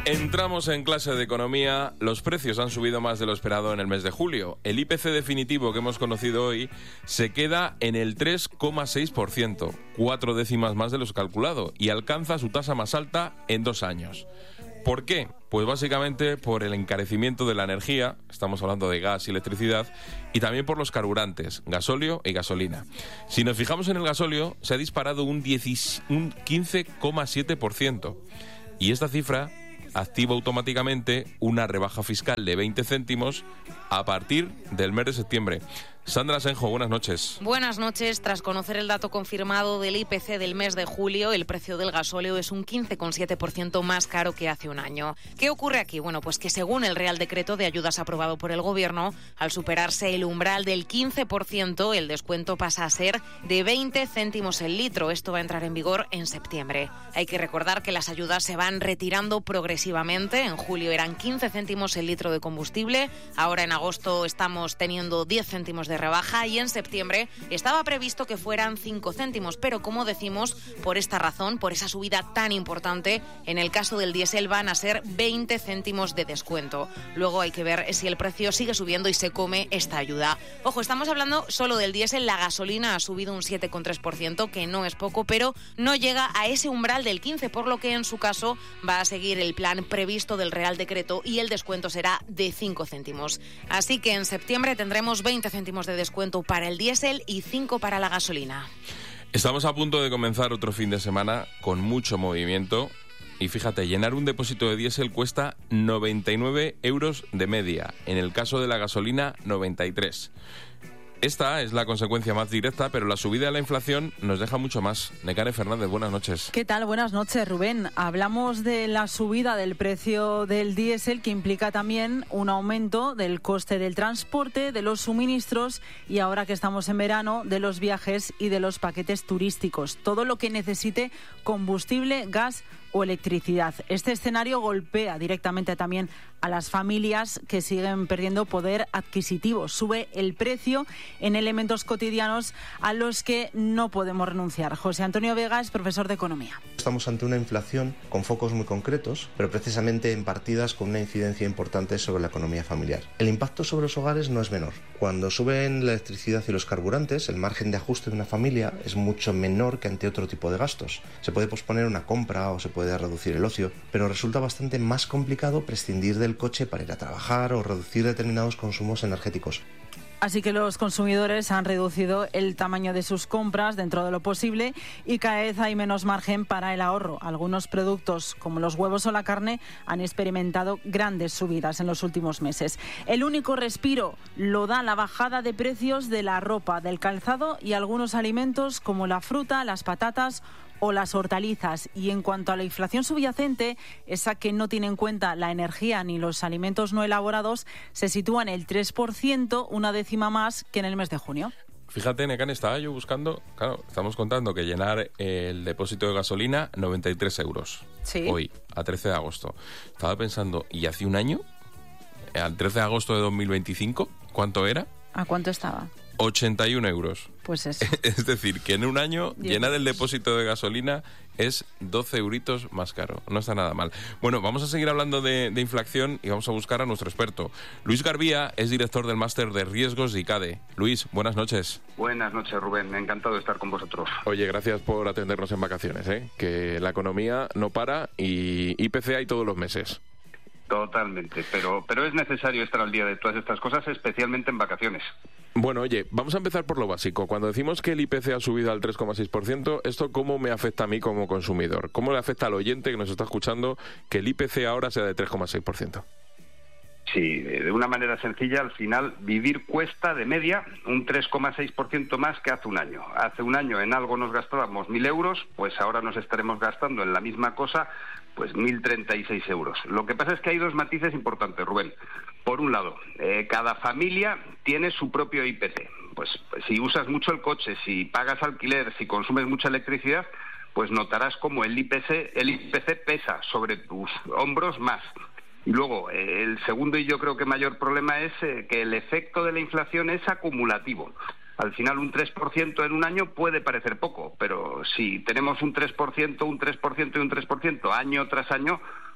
Entramos en clase de economía. Los precios han subido más de lo esperado en el mes de julio. El IPC definitivo que hemos conocido hoy se queda en el 3,6%, 4 décimas más de lo calculado, y alcanza su tasa más alta en 2 años. ¿Por qué? Pues básicamente por el encarecimiento de la energía, estamos hablando de gas y electricidad, y también por los carburantes, gasóleo y gasolina. Si nos fijamos en el gasóleo, se ha disparado un 15,7%, y esta cifra activa automáticamente una rebaja fiscal de 20 céntimos a partir del mes de septiembre. Sandra Senjo, buenas noches. Buenas noches. Tras conocer el dato confirmado del IPC del mes de julio, el precio del gasóleo es un 15,7% más caro que hace un año. ¿Qué ocurre aquí? Bueno, pues que según el Real Decreto de Ayudas aprobado por el Gobierno, al superarse el umbral del 15%, el descuento pasa a ser de 20 céntimos el litro. Esto va a entrar en vigor en septiembre. Hay que recordar que las ayudas se van retirando progresivamente. En julio eran 15 céntimos el litro de combustible. Ahora en agosto estamos teniendo 10 céntimos de rebaja y en septiembre estaba previsto que fueran 5 céntimos, pero como decimos, por esta razón, por esa subida tan importante, en el caso del diésel van a ser 20 céntimos de descuento. Luego hay que ver si el precio sigue subiendo y se come esta ayuda. Ojo, estamos hablando solo del diésel. La gasolina ha subido un 7,3%, que no es poco, pero no llega a ese umbral del 15%, por lo que en su caso va a seguir el plan previsto del Real Decreto y el descuento será de 5 céntimos. Así que en septiembre tendremos 20 céntimos de descuento para el diésel y 5 para la gasolina. Estamos a punto de comenzar otro fin de semana con mucho movimiento. Y fíjate, llenar un depósito de diésel cuesta 99 euros de media. En el caso de la gasolina, 93. Esta es la consecuencia más directa, pero la subida de la inflación nos deja mucho más. Nekane Fernández, buenas noches. ¿Qué tal? Buenas noches, Rubén. Hablamos de la subida del precio del diésel, que implica también un aumento del coste del transporte, de los suministros y, ahora que estamos en verano, de los viajes y de los paquetes turísticos. Todo lo que necesite combustible, gas o electricidad. Este escenario golpea directamente también a las familias, que siguen perdiendo poder adquisitivo. Sube el precio en elementos cotidianos a los que no podemos renunciar. José Antonio Vega es profesor de Economía. Estamos ante una inflación con focos muy concretos, pero precisamente en partidas con una incidencia importante sobre la economía familiar. El impacto sobre los hogares no es menor. Cuando suben la electricidad y los carburantes, el margen de ajuste de una familia es mucho menor que ante otro tipo de gastos. Se puede posponer una compra o se puede reducir el ocio, pero resulta bastante más complicado prescindir del coche para ir a trabajar o reducir determinados consumos energéticos. Así que los consumidores han reducido el tamaño de sus compras dentro de lo posible y cada vez hay menos margen para el ahorro. Algunos productos, como los huevos o la carne, han experimentado grandes subidas en los últimos meses. El único respiro lo da la bajada de precios de la ropa, del calzado y algunos alimentos como la fruta, las patatas o las hortalizas. Y en cuanto a la inflación subyacente, esa que no tiene en cuenta la energía ni los alimentos no elaborados, se sitúa en el 3%, una décima más que en el mes de junio. Fíjate, Nekane, estaba yo buscando, claro, estamos contando que llenar el depósito de gasolina, 93 euros. Sí. Hoy, a 13 de agosto. Estaba pensando, ¿y hace un año? Al 13 de agosto de 2025, ¿cuánto era? ¿A cuánto estaba? 81 euros. Pues eso. Es decir, que en un año llenar el depósito de gasolina es 12 euritos más caro. No está nada mal. Bueno, vamos a seguir hablando de inflación y vamos a buscar a nuestro experto. Luis Garbía es director del Máster de Riesgos de ICADE. Luis, buenas noches. Buenas noches, Rubén. Encantado de estar con vosotros. Oye, gracias por atendernos en vacaciones, que la economía no para y IPC hay todos los meses. Totalmente, pero es necesario estar al día de todas estas cosas, especialmente en vacaciones. Bueno, oye, vamos a empezar por lo básico. Cuando decimos que el IPC ha subido al 3,6%, ¿esto cómo me afecta a mí como consumidor? ¿Cómo le afecta al oyente que nos está escuchando que el IPC ahora sea de 3,6%? Sí, de una manera sencilla, al final vivir cuesta de media un 3,6% más que hace un año. Hace un año en algo nos gastábamos 1.000 euros, pues ahora nos estaremos gastando en la misma cosa pues 1.036 euros. Lo que pasa es que hay dos matices importantes, Rubén. Por un lado, cada familia tiene su propio IPC. Pues si usas mucho el coche, si pagas alquiler, si consumes mucha electricidad, pues notarás como el IPC pesa sobre tus hombros más. Y luego, el segundo y yo creo que mayor problema es que el efecto de la inflación es acumulativo. Al final, un 3% en un año puede parecer poco, pero si tenemos un 3%, un 3% y un 3% año tras año,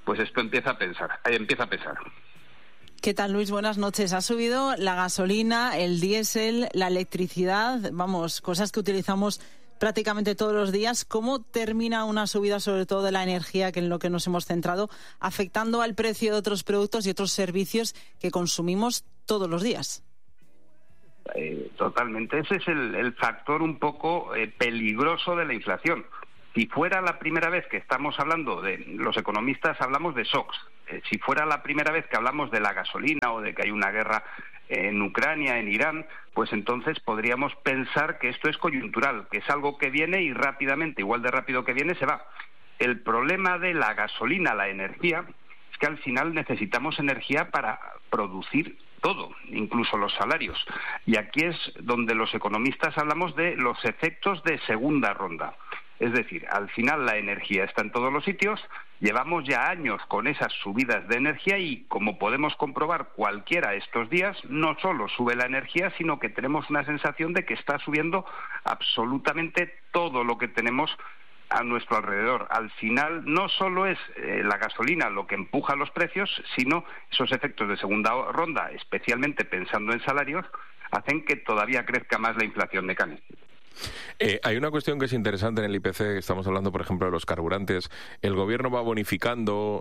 pues esto empieza a pesar. ¿Qué tal, Luis? Buenas noches. Ha subido la gasolina, el diésel, la electricidad, vamos, cosas que utilizamos prácticamente todos los días. ¿Cómo termina una subida, sobre todo de la energía, que en lo que nos hemos centrado, afectando al precio de otros productos y otros servicios que consumimos todos los días? Totalmente. Ese es el factor un poco peligroso de la inflación. Si fuera la primera vez que estamos hablando los economistas hablamos de shocks. Si fuera la primera vez que hablamos de la gasolina o de que hay una guerra en Ucrania, en Irán, pues entonces podríamos pensar que esto es coyuntural, que es algo que viene y rápidamente, igual de rápido que viene, se va. El problema de la gasolina, la energía, es que al final necesitamos energía para producir todo, incluso los salarios. Y aquí es donde los economistas hablamos de los efectos de segunda ronda. Es decir, al final la energía está en todos los sitios, llevamos ya años con esas subidas de energía y, como podemos comprobar cualquiera estos días, no solo sube la energía, sino que tenemos una sensación de que está subiendo absolutamente todo lo que tenemos a nuestro alrededor. Al final no solo es la gasolina lo que empuja los precios, sino esos efectos de segunda ronda, especialmente pensando en salarios, hacen que todavía crezca más la inflación de Cani. Hay una cuestión que es interesante en el IPC, estamos hablando, por ejemplo, de los carburantes. El gobierno va bonificando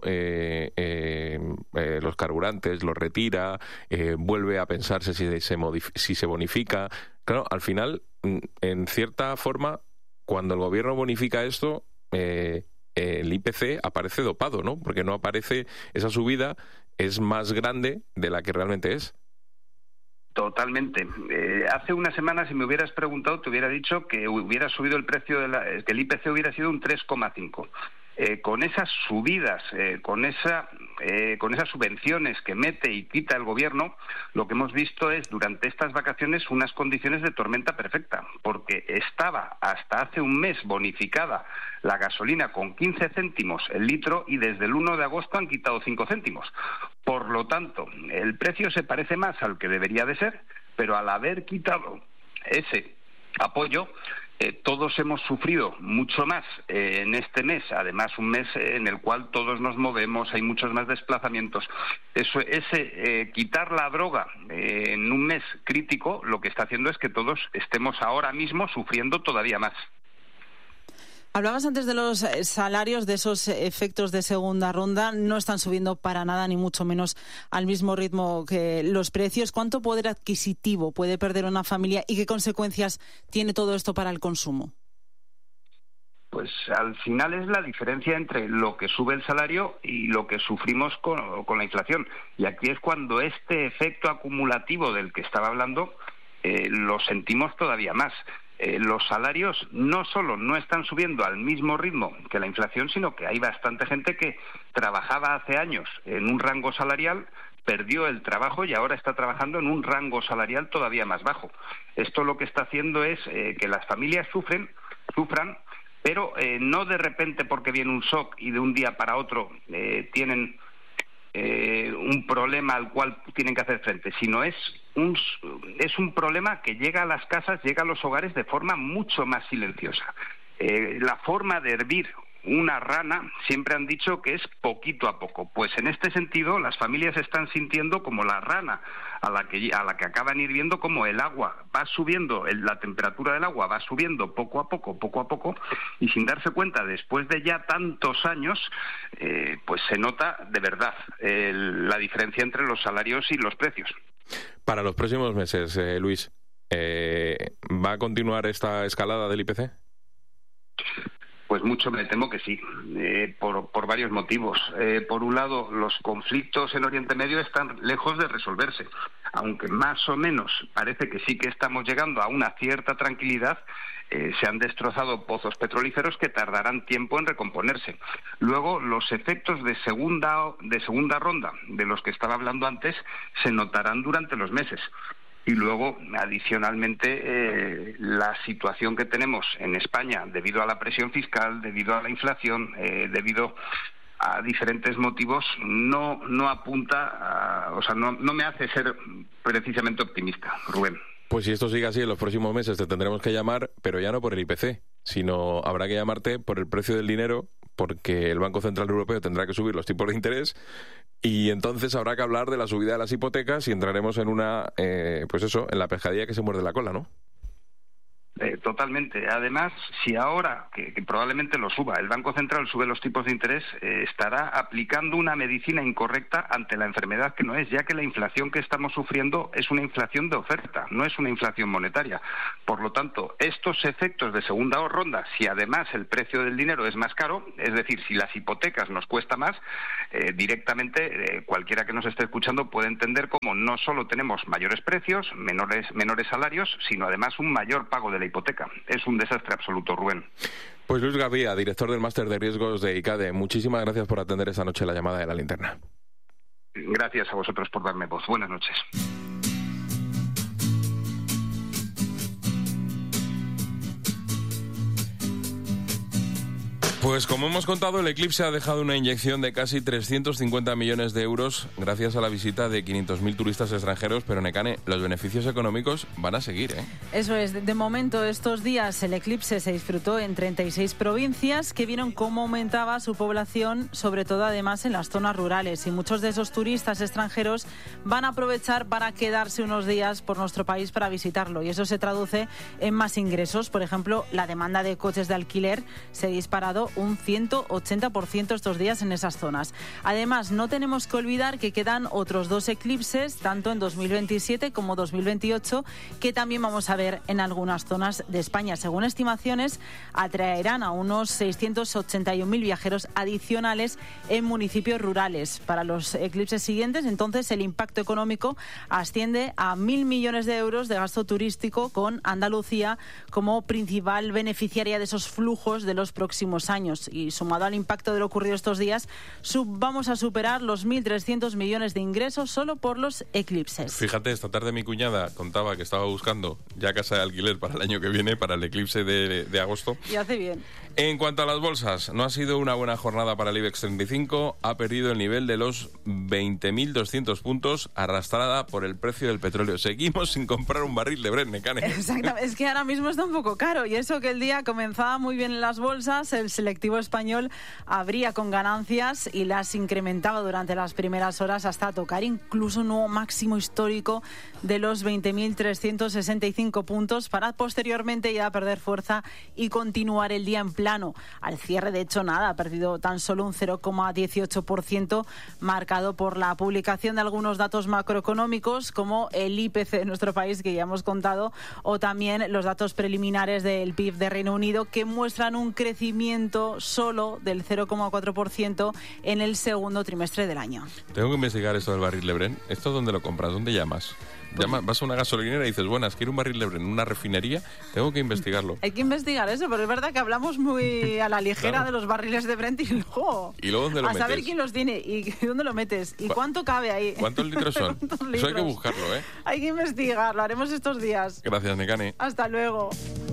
los carburantes, los retira, vuelve a pensarse si se bonifica. Claro, al final, en cierta forma, cuando el gobierno bonifica esto, el IPC aparece dopado, ¿no? Porque no aparece, esa subida es más grande de la que realmente es. Totalmente. Hace unas semanas, si me hubieras preguntado, te hubiera dicho que hubiera subido el precio que el IPC hubiera sido un 3,5. Con esas subidas, con esas subvenciones que mete y quita el gobierno, lo que hemos visto es durante estas vacaciones unas condiciones de tormenta perfecta, porque estaba hasta hace un mes bonificada la gasolina con 15 céntimos el litro y desde el 1 de agosto han quitado 5 céntimos. Por lo tanto, el precio se parece más al que debería de ser, pero al haber quitado ese apoyo, todos hemos sufrido mucho más en este mes, además un mes en el cual todos nos movemos, hay muchos más desplazamientos. Quitar la droga en un mes crítico lo que está haciendo es que todos estemos ahora mismo sufriendo todavía más. Hablabas antes de los salarios, de esos efectos de segunda ronda. No están subiendo para nada, ni mucho menos al mismo ritmo que los precios. ¿Cuánto poder adquisitivo puede perder una familia y qué consecuencias tiene todo esto para el consumo? Pues al final es la diferencia entre lo que sube el salario y lo que sufrimos con la inflación. Y aquí es cuando este efecto acumulativo del que estaba hablando lo sentimos todavía más. Los salarios no solo no están subiendo al mismo ritmo que la inflación, sino que hay bastante gente que trabajaba hace años en un rango salarial, perdió el trabajo y ahora está trabajando en un rango salarial todavía más bajo. Esto lo que está haciendo es que las familias sufran, pero no de repente porque viene un shock y de un día para otro tienen un problema al cual tienen que hacer frente, sino es un problema que llega a las casas, llega a los hogares de forma mucho más silenciosa. La forma de hervir una rana siempre han dicho que es poquito a poco. Pues en este sentido las familias están sintiendo como la rana a la que acaban hirviendo, como el agua va subiendo, la temperatura del agua va subiendo poco a poco, y sin darse cuenta, después de ya tantos años, pues se nota de verdad la diferencia entre los salarios y los precios. Para los próximos meses, Luis, ¿va a continuar esta escalada del IPC? Pues mucho me temo que sí, por varios motivos. Por un lado, los conflictos en Oriente Medio están lejos de resolverse, aunque más o menos parece que sí que estamos llegando a una cierta tranquilidad. Se han destrozado pozos petrolíferos que tardarán tiempo en recomponerse. Luego, los efectos de segunda ronda, de los que estaba hablando antes, se notarán durante los meses. Y luego, adicionalmente, la situación que tenemos en España, debido a la presión fiscal, debido a la inflación, debido a diferentes motivos, no apunta, no me hace ser precisamente optimista, Rubén. Pues si esto sigue así, en los próximos meses te tendremos que llamar, pero ya no por el IPC, sino habrá que llamarte por el precio del dinero, porque el Banco Central Europeo tendrá que subir los tipos de interés y entonces habrá que hablar de la subida de las hipotecas y entraremos en una, en la pescadilla que se muerde la cola, ¿no? Totalmente. Además, si ahora, que probablemente lo suba, el Banco Central sube los tipos de interés, estará aplicando una medicina incorrecta ante la enfermedad que no es, ya que la inflación que estamos sufriendo es una inflación de oferta, no es una inflación monetaria. Por lo tanto, estos efectos de segunda ronda, si además el precio del dinero es más caro, es decir, si las hipotecas nos cuesta más, directamente cualquiera que nos esté escuchando puede entender cómo no solo tenemos mayores precios, menores salarios, sino además un mayor pago de la hipoteca. Es un desastre absoluto, Rubén. Pues Luis Gavía, director del Máster de Riesgos de ICADE, muchísimas gracias por atender esta noche la llamada de La Linterna. Gracias a vosotros por darme voz. Buenas noches. Pues como hemos contado, el eclipse ha dejado una inyección de casi 350 millones de euros gracias a la visita de 500.000 turistas extranjeros, pero Nekane, los beneficios económicos van a seguir, ¿eh? Eso es. De momento, estos días el eclipse se disfrutó en 36 provincias que vieron cómo aumentaba su población, sobre todo además en las zonas rurales. Y muchos de esos turistas extranjeros van a aprovechar para quedarse unos días por nuestro país para visitarlo. Y eso se traduce en más ingresos. Por ejemplo, la demanda de coches de alquiler se ha disparado un 180% estos días en esas zonas. Además, no tenemos que olvidar que quedan otros 2 eclipses, tanto en 2027 como 2028, que también vamos a ver en algunas zonas de España. Según estimaciones, atraerán a unos 681.000 viajeros adicionales en municipios rurales. Para los eclipses siguientes, entonces, el impacto económico asciende a 1.000 millones de euros de gasto turístico, con Andalucía como principal beneficiaria de esos flujos de los próximos años. Y sumado al impacto de lo ocurrido estos días, vamos a superar los 1.300 millones de ingresos solo por los eclipses. Fíjate, esta tarde mi cuñada contaba que estaba buscando ya casa de alquiler para el año que viene, para el eclipse de agosto. Y hace bien. En cuanto a las bolsas, no ha sido una buena jornada para el IBEX 35. Ha perdido el nivel de los 20.200 puntos, arrastrada por el precio del petróleo. Seguimos sin comprar un barril de Brent, Nekane. Exactamente, es que ahora mismo está un poco caro. Y eso que el día comenzaba muy bien en las bolsas, el selectivo español abría con ganancias y las incrementaba durante las primeras horas hasta tocar incluso un nuevo máximo histórico de los 20.365 puntos, para posteriormente ya perder fuerza y continuar el día en plano. Al cierre, de hecho, nada, ha perdido tan solo un 0,18%, marcado por la publicación de algunos datos macroeconómicos, como el IPC de nuestro país, que ya hemos contado, o también los datos preliminares del PIB de Reino Unido, que muestran un crecimiento solo del 0,4% en el segundo trimestre del año. Tengo que investigar esto del barril de Brent. ¿Esto dónde lo compras? ¿Dónde llamas? Vas a una gasolinera y dices, buenas, quiero un barril de Brent, una refinería. Tengo que investigarlo. Hay que investigar eso, pero es verdad que hablamos muy a la ligera claro. de los barriles de Brent y luego ¿dónde lo metes? A saber quién los tiene y dónde lo metes y cuánto cabe ahí. ¿Cuántos litros son? Eso hay que buscarlo, ¿eh? Hay que investigarlo, haremos estos días. Gracias, Nekane. Hasta luego.